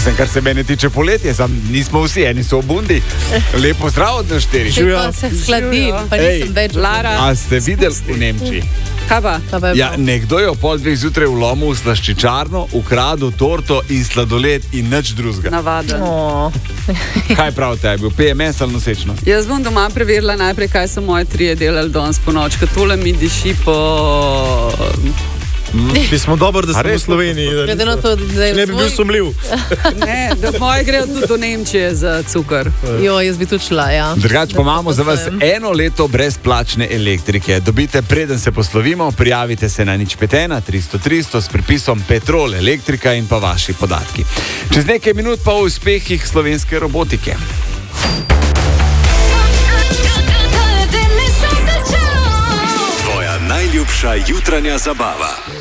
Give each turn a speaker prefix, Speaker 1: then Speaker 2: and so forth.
Speaker 1: Mislim, kar se mene tiče poletje, nismo vsi, eni so obundi. Lepo zdrav od nas štiri.
Speaker 2: Pa se skladi, pa nisem več.
Speaker 3: Lara.
Speaker 1: A ste videli v Nemčiji?
Speaker 3: Kaj pa?
Speaker 1: Ja, nekdo je ob 2:30 zjutraj vlomil v slaščičarno, ukradel torto in sladoled in nič drugega.
Speaker 3: Navaden.
Speaker 1: Kaj pravite, je bil PMS ali nosečnost?
Speaker 3: Jaz bom doma preverila najprej, kaj so moji trije delali danes po noč, ker tole mi diši po...
Speaker 4: Mi smo dobro, da smo v Sloveniji. Ne bi bil sumljiv.
Speaker 3: Ne, da moje grejo tudi do Nemčije za cukor.
Speaker 2: Jo, jaz bi tudi šla, ja.
Speaker 1: Drugač pa imamo za vas 1 leto brezplačne elektrike. Dobite, preden se poslovimo, prijavite se na 051 300 300 s pripisom Petrol Elektrika in pa vaši podatki. Čez nekaj minut pa o uspehih slovenske robotike.
Speaker 5: Tvoja najljubša jutranja zabava.